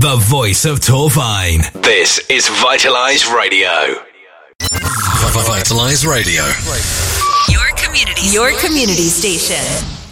the voice of Torfine. This is Vitalize Radio. Vitalize Radio. Your community station.